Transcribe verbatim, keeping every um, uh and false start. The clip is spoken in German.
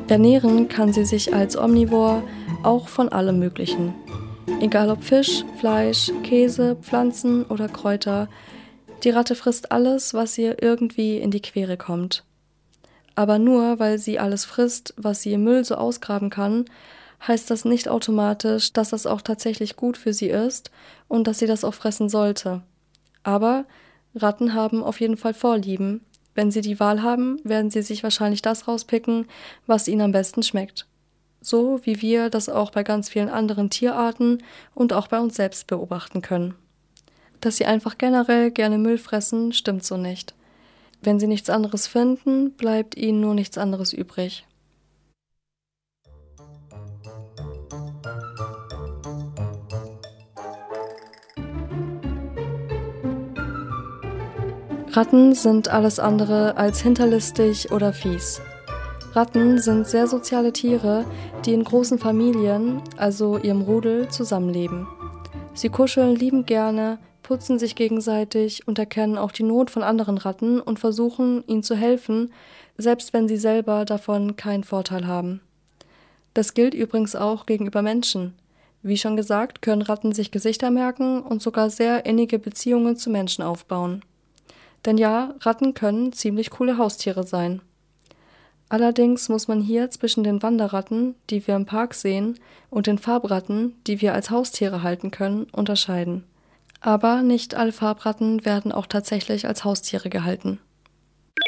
Ernähren kann sie sich als Omnivor auch von allem Möglichen. Egal ob Fisch, Fleisch, Käse, Pflanzen oder Kräuter, die Ratte frisst alles, was ihr irgendwie in die Quere kommt. Aber nur weil sie alles frisst, was sie im Müll so ausgraben kann, heißt das nicht automatisch, dass das auch tatsächlich gut für sie ist und dass sie das auch fressen sollte. Aber Ratten haben auf jeden Fall Vorlieben. Wenn sie die Wahl haben, werden sie sich wahrscheinlich das rauspicken, was ihnen am besten schmeckt. So wie wir das auch bei ganz vielen anderen Tierarten und auch bei uns selbst beobachten können. Dass sie einfach generell gerne Müll fressen, stimmt so nicht. Wenn sie nichts anderes finden, bleibt ihnen nur nichts anderes übrig. Ratten sind alles andere als hinterlistig oder fies. Ratten sind sehr soziale Tiere, die in großen Familien, also ihrem Rudel, zusammenleben. Sie kuscheln liebend gerne, putzen sich gegenseitig und erkennen auch die Not von anderen Ratten und versuchen, ihnen zu helfen, selbst wenn sie selber davon keinen Vorteil haben. Das gilt übrigens auch gegenüber Menschen. Wie schon gesagt, können Ratten sich Gesichter merken und sogar sehr innige Beziehungen zu Menschen aufbauen. Denn ja, Ratten können ziemlich coole Haustiere sein. Allerdings muss man hier zwischen den Wanderratten, die wir im Park sehen, und den Farbratten, die wir als Haustiere halten können, unterscheiden. Aber nicht alle Farbratten werden auch tatsächlich als Haustiere gehalten.